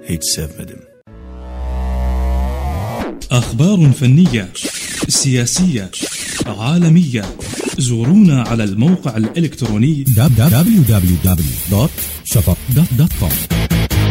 hiç sevmedim. أخبار فنية سياسية عالمية. زورونا على الموقع الإلكتروني www.shafaq.com.